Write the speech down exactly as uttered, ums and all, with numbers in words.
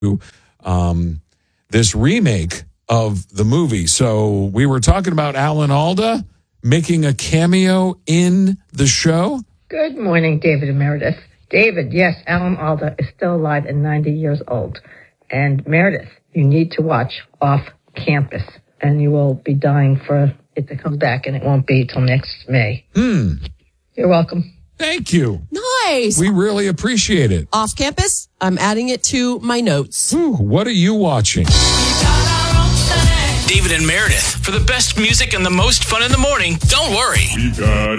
um, this remake of the movie. So we were talking about Alan Alda making a cameo in the show. Good morning, David and Meredith. David, yes, Alan Alda is still alive and ninety years old. And Meredith, you need to watch Off Campus, and you will be dying for it to come back, and it won't be till next May. Hmm. You're welcome. Thank you. Nice. We really appreciate it. Off Campus, I'm adding it to my notes. Ooh, what are you watching? David and Meredith, for the best music and the most fun in the morning, don't worry.